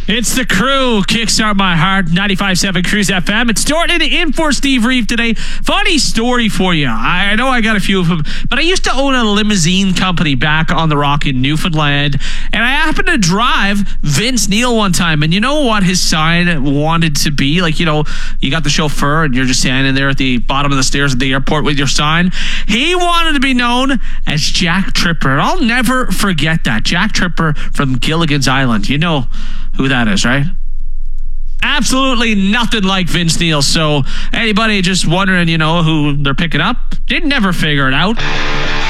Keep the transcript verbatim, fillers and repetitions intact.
It's the Crew, Kickstart My Heart, ninety-five point seven Cruise F M. It's Jordan in for Steve Reeve today. Funny story for you. I know I got a few of them, but I used to own a limousine company back on the Rock in Newfoundland, and I happened to drive Vince Neil one time, and you know what his sign wanted to be? Like, you know, you got the chauffeur, and you're just standing there at the bottom of the stairs at the airport with your sign. He wanted to be known as Jack Tripper, and I'll never forget that. Jack Tripper from Gilligan's Island. You know who that is, right? Absolutely nothing like Vince Neil. So anybody just wondering, you know, who they're picking up, they'd never figure it out.